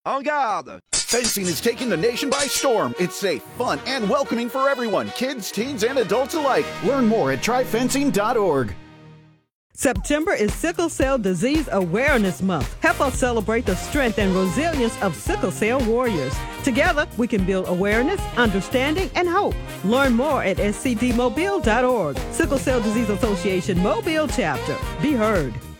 En garde! Fencing is taking the nation by storm. It's safe, fun, and welcoming for everyone, kids, teens, and adults alike. Learn more at tryfencing.org. September is Sickle Cell Disease Awareness Month. Help us celebrate the strength and resilience of sickle cell warriors. Together, we can build awareness, understanding, and hope. Learn more at scdmobile.org. Sickle Cell Disease Association Mobile Chapter. Be heard.